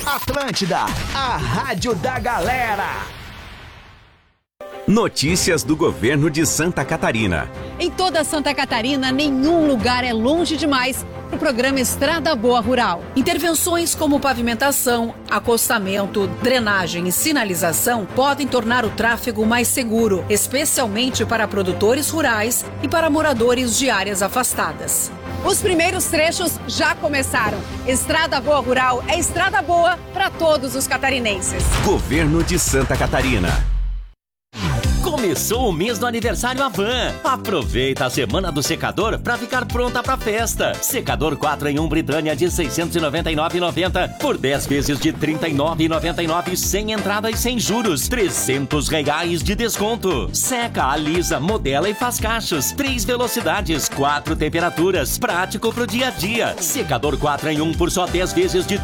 Atlântida, a rádio da galera. Notícias do governo de Santa Catarina. Em toda Santa Catarina, nenhum lugar é longe demais para o programa Estrada Boa Rural. Intervenções como pavimentação, acostamento, drenagem e sinalização podem tornar o tráfego mais seguro, especialmente para produtores rurais e para moradores de áreas afastadas. Os primeiros trechos já começaram. Estrada Boa Rural é estrada boa para todos os catarinenses. Governo de Santa Catarina. Começou o mês do aniversário Avan. Aproveita a semana do secador para ficar pronta para festa. Secador 4 em 1 Britânia de R$ 699,90 por 10 vezes de R$ 39,99 sem entrada e sem juros. R$ 300 de desconto. Seca, alisa, modela e faz cachos. 3 velocidades, 4 temperaturas. Prático pro dia a dia. Secador 4 em 1 por só 10 vezes de R$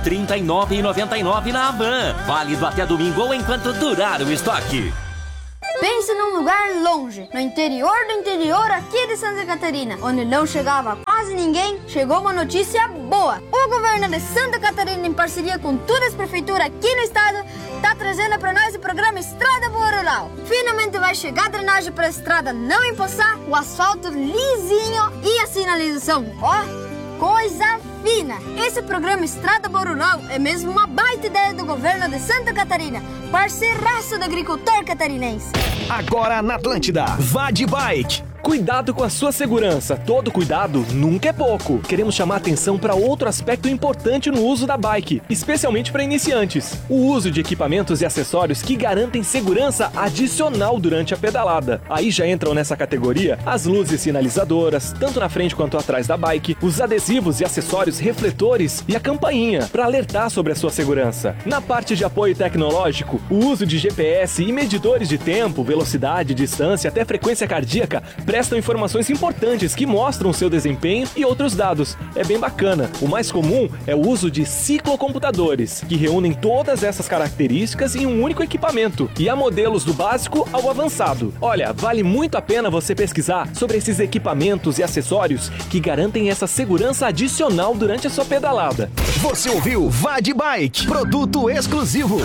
39,99 na Avan. Válido até domingo ou enquanto durar o estoque. Pense num lugar longe, no interior do interior aqui de Santa Catarina, onde não chegava quase ninguém. Chegou uma notícia boa. O governo de Santa Catarina, em parceria com todas as prefeituras aqui no estado, está trazendo para nós o programa Estrada Boa Rural. Finalmente vai chegar a drenagem para a estrada não empoçar, o asfalto lisinho e a sinalização, ó, coisa fina. Esse programa Estrada Boa Rural é mesmo uma baita ideia do governo de Santa Catarina, parceiraço do agricultor catarinense. Agora na Atlântida, vá de bike. Cuidado com a sua segurança. Todo cuidado nunca é pouco. Queremos chamar atenção para outro aspecto importante no uso da bike, especialmente para iniciantes. O uso de equipamentos e acessórios que garantem segurança adicional durante a pedalada. Aí já entram nessa categoria as luzes sinalizadoras, tanto na frente quanto atrás da bike, os adesivos e acessórios refletores e a campainha, para alertar sobre a sua segurança. Na parte de apoio tecnológico, o uso de GPS e medidores de tempo, velocidade, distância, até frequência cardíaca, prestam informações importantes que mostram o seu desempenho e outros dados. É bem bacana. O mais comum é o uso de ciclocomputadores, que reúnem todas essas características em um único equipamento, e há modelos do básico ao avançado. Olha, vale muito a pena você pesquisar sobre esses equipamentos e acessórios que garantem essa segurança adicional durante a sua pedalada. Você ouviu Vá de Bike, produto exclusivo.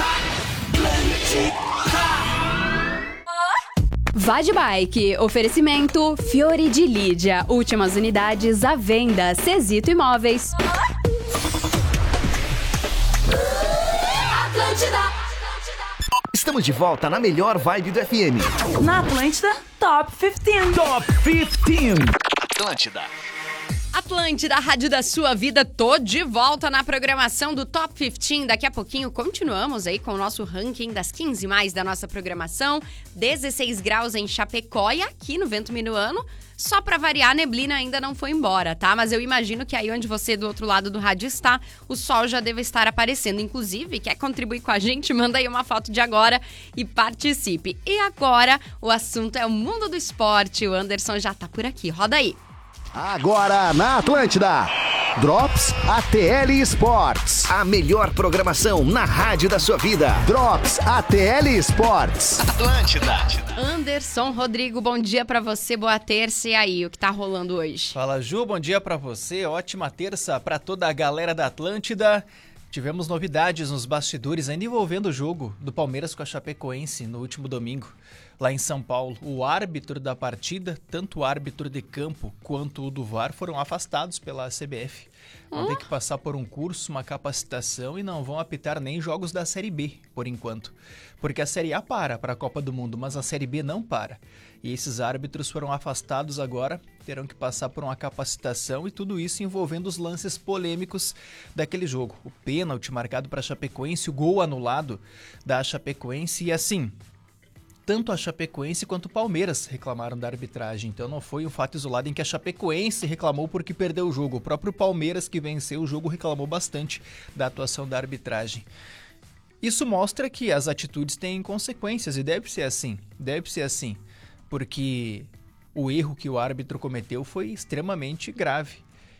Vá de Bike, oferecimento Fiore de Lídia, últimas unidades à venda, Cezito Imóveis. Atlântida. Estamos de volta na melhor vibe do FM. Na Atlântida, Top 15. Top 15. Atlântida, a rádio da sua vida, tô de volta na programação do Top 15. Daqui a pouquinho continuamos aí com o nosso ranking das 15 mais da nossa programação. 16 graus em Chapecó e aqui no Vento Minuano. Só pra variar, a neblina ainda não foi embora, tá? Mas eu imagino que aí onde você do outro lado do rádio está, o sol já deve estar aparecendo. Inclusive, quer contribuir com a gente? Manda aí uma foto de agora e participe. E agora, o assunto é o mundo do esporte. O Anderson já tá por aqui. Roda aí. Agora na Atlântida, Drops ATL Sports. A melhor programação na rádio da sua vida. Drops ATL Sports. Atlântida. Anderson Rodrigo, bom dia pra você, boa terça. E aí, o que tá rolando hoje? Fala, Ju, bom dia pra você, ótima terça pra toda a galera da Atlântida. Tivemos novidades nos bastidores ainda envolvendo o jogo do Palmeiras com a Chapecoense no último domingo, lá em São Paulo. O árbitro da partida, tanto o árbitro de campo quanto o do VAR, foram afastados pela CBF. Vão ter que passar por um curso, uma capacitação e não vão apitar nem jogos da Série B, por enquanto. Porque a Série A para a Copa do Mundo, mas a Série B não para. E esses árbitros foram afastados agora, terão que passar por uma capacitação e tudo isso envolvendo os lances polêmicos daquele jogo. O pênalti marcado para a Chapecoense, o gol anulado da Chapecoense e assim... Tanto a Chapecoense quanto o Palmeiras reclamaram da arbitragem, então não foi um fato isolado em que a Chapecoense reclamou porque perdeu o jogo. O próprio Palmeiras, que venceu o jogo, reclamou bastante da atuação da arbitragem. Isso mostra que as atitudes têm consequências e deve ser assim, porque o erro que o árbitro cometeu foi extremamente grave.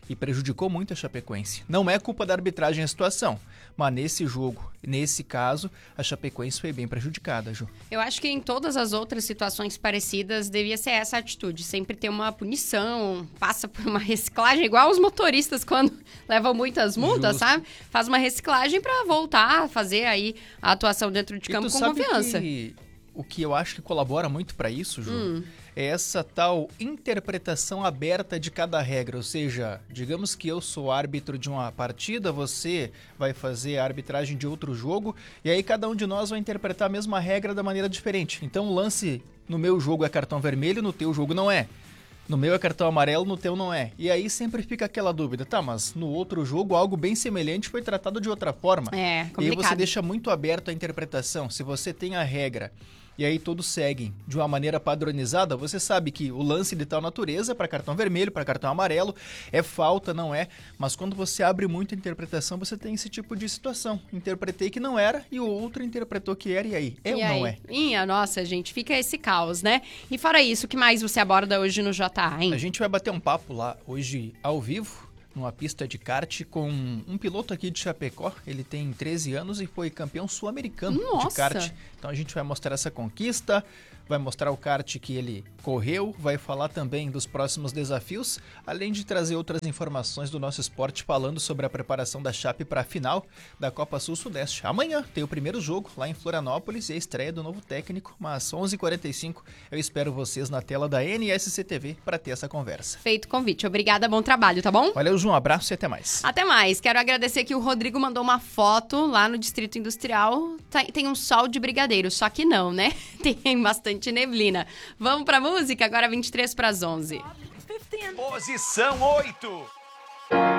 e prejudicou muito a Chapecoense. Não é culpa da arbitragem a situação, mas nesse jogo, nesse caso, a Chapecoense foi bem prejudicada, Ju. Eu acho que em todas as outras situações parecidas devia ser essa atitude, sempre ter uma punição, passa por uma reciclagem, igual os motoristas quando levam muitas multas, sabe? Faz uma reciclagem para voltar a fazer aí a atuação dentro de campo com confiança. O que eu acho que colabora muito para isso, Ju, é essa tal interpretação aberta de cada regra. Ou seja, digamos que eu sou árbitro de uma partida, você vai fazer a arbitragem de outro jogo, e aí cada um de nós vai interpretar a mesma regra da maneira diferente. Então o lance no meu jogo é cartão vermelho, no teu jogo não é. No meu é cartão amarelo, no teu não é. E aí sempre fica aquela dúvida, tá, mas no outro jogo algo bem semelhante foi tratado de outra forma. É, complicado. E aí você deixa muito aberto a interpretação. Se você tem a regra e aí todos seguem de uma maneira padronizada, você sabe que o lance de tal natureza é para cartão vermelho, para cartão amarelo, é falta, não é. Mas quando você abre muito a interpretação, você tem esse tipo de situação. Interpretei que não era e o outro interpretou que era, e aí? É ou não é? Nossa, gente, fica esse caos, né? E fora isso, o que mais você aborda hoje no JA, hein? A gente vai bater um papo lá hoje ao vivo, numa pista de kart com um piloto aqui de Chapecó. Ele tem 13 anos e foi campeão sul-americano de kart. Então a gente vai mostrar essa conquista, vai mostrar o kart que ele correu, vai falar também dos próximos desafios, além de trazer outras informações do nosso esporte falando sobre a preparação da Chape para a final da Copa Sul-Sudeste. Amanhã tem o primeiro jogo lá em Florianópolis e a estreia do novo técnico, mas 11h45 eu espero vocês na tela da NSC TV para ter essa conversa. Feito o convite. Obrigada, bom trabalho, tá bom? Valeu, Ju, um abraço e até mais. Até mais. Quero agradecer que o Rodrigo mandou uma foto lá no Distrito Industrial. Tem um sol de brigadeiro, só que não, né? Tem bastante neblina. Vamos pra música? Agora 23 para as 11. Posição 8.